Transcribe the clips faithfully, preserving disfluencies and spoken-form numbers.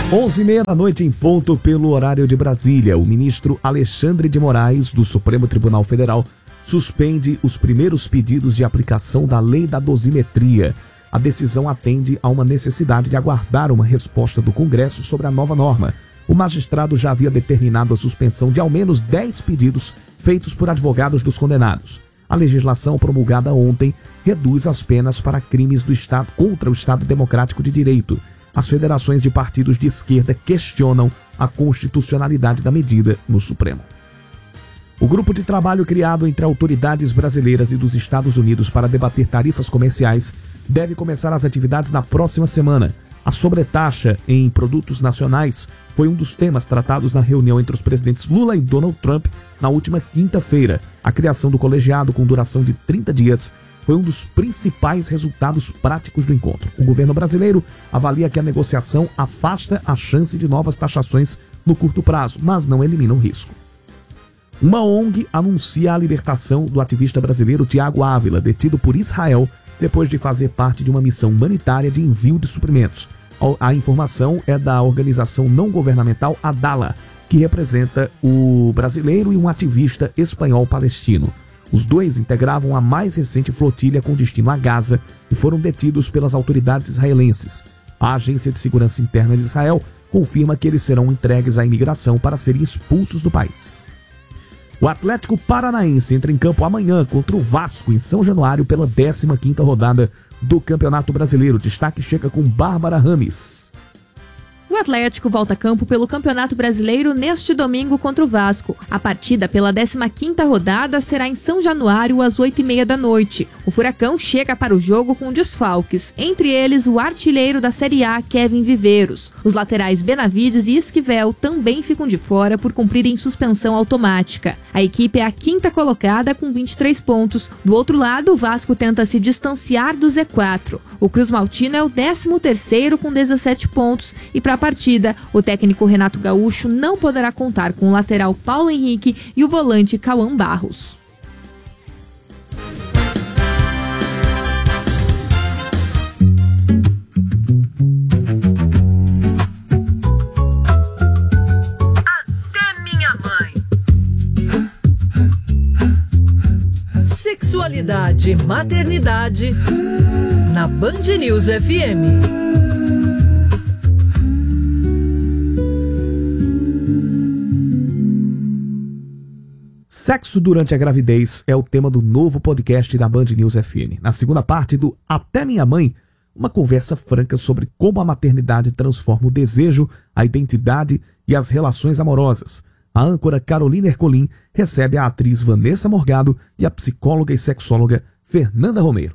onze e meia da noite em ponto pelo horário de Brasília. O ministro Alexandre de Moraes, do Supremo Tribunal Federal, suspende os primeiros pedidos de aplicação da lei da dosimetria. A decisão atende a uma necessidade de aguardar uma resposta do Congresso sobre a nova norma. O magistrado já havia determinado a suspensão de ao menos dez pedidos feitos por advogados dos condenados. A legislação promulgada ontem reduz as penas para crimes do Estado contra o Estado Democrático de Direito. As federações de partidos de esquerda questionam a constitucionalidade da medida no Supremo. O grupo de trabalho criado entre autoridades brasileiras e dos Estados Unidos para debater tarifas comerciais deve começar as atividades na próxima semana. A sobretaxa em produtos nacionais foi um dos temas tratados na reunião entre os presidentes Lula e Donald Trump na última quinta-feira. A criação do colegiado com duração de trinta dias foi um dos principais resultados práticos do encontro. O governo brasileiro avalia que a negociação afasta a chance de novas taxações no curto prazo, mas não elimina o risco. Uma O N G anuncia a libertação do ativista brasileiro Tiago Ávila, detido por Israel depois de fazer parte de uma missão humanitária de envio de suprimentos. A informação é da organização não governamental Adala, que representa o brasileiro e um ativista espanhol palestino. Os dois integravam a mais recente flotilha com destino a Gaza e foram detidos pelas autoridades israelenses. A Agência de Segurança Interna de Israel confirma que eles serão entregues à imigração para serem expulsos do país. O Atlético Paranaense entra em campo amanhã contra o Vasco em São Januário pela décima quinta rodada do Campeonato Brasileiro. Destaque chega com Bárbara Rames. O Atlético volta a campo pelo Campeonato Brasileiro neste domingo contra o Vasco. A partida pela décima quinta rodada será em São Januário às oito e meia da noite. O Furacão chega para o jogo com desfalques, entre eles o artilheiro da Série A, Kevin Viveiros. Os laterais Benavides e Esquivel também ficam de fora por cumprirem suspensão automática. A equipe é a quinta colocada com vinte e três pontos. Do outro lado, o Vasco tenta se distanciar do Z quatro. O Cruz Maltino é o décimo terceiro com dezessete pontos e para a partida, o técnico Renato Gaúcho não poderá contar com o lateral Paulo Henrique e o volante Cauã Barros. Até minha mãe. Sexualidade e maternidade na Band News F M. Sexo durante a gravidez é o tema do novo podcast da Band News F M. Na segunda parte do Até Minha Mãe, uma conversa franca sobre como a maternidade transforma o desejo, a identidade e as relações amorosas. A âncora Carolina Ercolim recebe a atriz Vanessa Morgado e a psicóloga e sexóloga Fernanda Romero.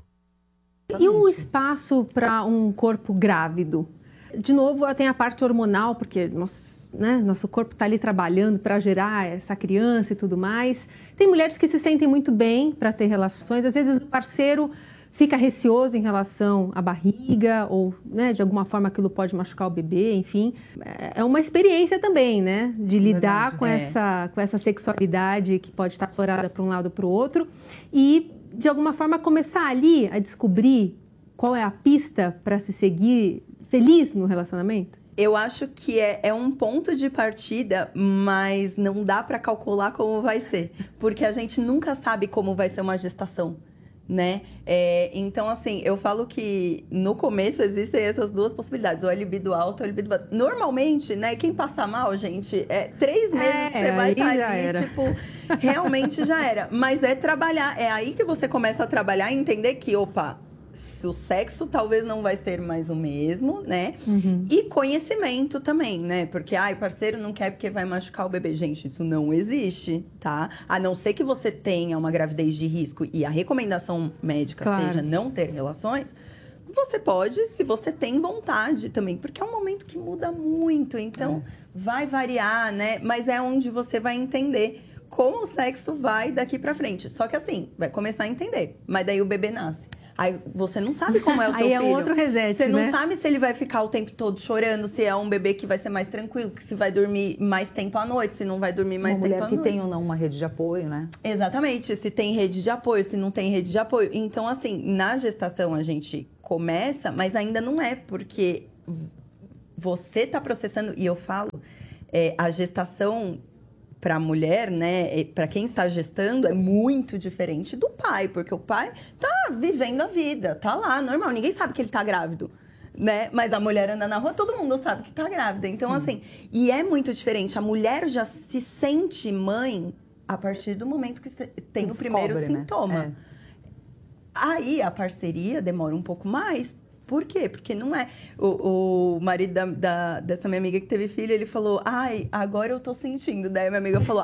E o espaço para um corpo grávido? De novo, tem a parte hormonal, porque nós... Né? Nosso corpo está ali trabalhando para gerar essa criança e tudo mais. Tem mulheres que se sentem muito bem para ter relações. Às vezes o parceiro fica receoso em relação à barriga ou, né, de alguma forma aquilo pode machucar o bebê, enfim. É uma experiência também, né? De lidar Verdade, com, é. essa, com essa sexualidade que pode estar aflorada para um lado ou para o outro e, de alguma forma, começar ali a descobrir qual é a pista para se seguir feliz no relacionamento. Eu acho que é, é um ponto de partida, mas não dá para calcular como vai ser. Porque a gente nunca sabe como vai ser uma gestação, né? É, então, assim, eu falo que no começo existem essas duas possibilidades. Ou é libido alto ou é libido baixo. Normalmente, né, quem passa mal, gente, é três meses é, você vai estar tá ali, era. tipo, realmente já era. Mas é trabalhar, é aí que você começa a trabalhar e entender que, opa... o sexo talvez não vai ser mais o mesmo, né? Uhum. E conhecimento também, né? Porque, ai, parceiro não quer porque vai machucar o bebê. Gente, isso não existe, tá? A não ser que você tenha uma gravidez de risco e a recomendação médica claro. seja não ter relações, você pode, se você tem vontade também. Porque é um momento que muda muito, então é. vai variar, né? Mas é onde você vai entender como o sexo vai daqui pra frente. Só que assim, vai começar a entender. Mas daí o bebê nasce. Aí você não sabe como é o seu Aí filho. Aí é um outro reset, Você né? não sabe se ele vai ficar o tempo todo chorando, se é um bebê que vai ser mais tranquilo, que se vai dormir mais tempo à noite, se não vai dormir mais uma tempo à noite. Uma mulher que tem ou não uma rede de apoio, né? Exatamente, se tem rede de apoio, se não tem rede de apoio. Então, assim, na gestação a gente começa, mas ainda não é, porque você tá processando, e eu falo, é, a gestação para a mulher, né, para quem está gestando, é muito diferente do pai, porque o pai tá vivendo a vida, tá lá, normal, ninguém sabe que ele tá grávido, né? Mas a mulher anda na rua, todo mundo sabe que tá grávida. Então, Sim. assim, e é muito diferente. A mulher já se sente mãe a partir do momento que tem o primeiro né? sintoma. É. Aí a parceria demora um pouco mais. Por quê? Porque não é... O, o marido da, da, dessa minha amiga que teve filho, ele falou, ai, agora eu tô sentindo. Daí a minha amiga falou,